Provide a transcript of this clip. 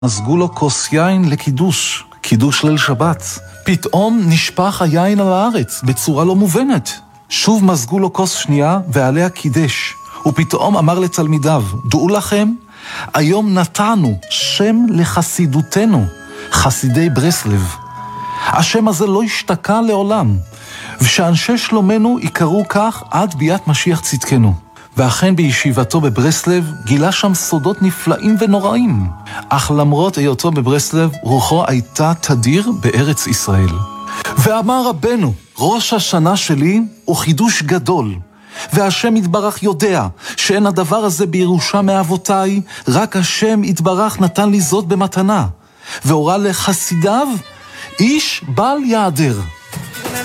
מזגו לו כוס יין לקידוש, קידוש ליל שבת. פתאום נשפך היין על הארץ בצורה לא מובנת. שוב מזגו לו כוס שנייה ועליה קידש. ופתאום אמר לתלמידיו, דעו לכם, היום נתנו שם לחסידותנו, חסידי ברסלב. השם הזה לא השתקע לעולם, ושאנשי שלומנו יקראו כך עד ביאת משיח צדקנו. ואכן בישיבתו בברסלב גילה שם סודות נפלאים ונוראים. אך למרות היותו בברסלב, רוחו הייתה תדיר בארץ ישראל. ואמר רבנו, ראש השנה שלי הוא חידוש גדול. והשם יתברך יודע שאין הדבר הזה בירושה מאבותיי, רק השם יתברך נתן לי זאת במתנה. והורה לחסידיו, איש בל יעדר.